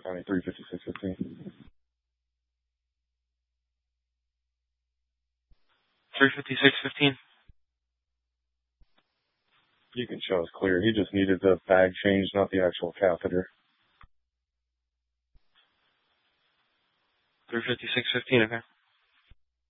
County 35615. 35615. You can show us clear. He just needed the bag changed, not the actual catheter. 35615, okay.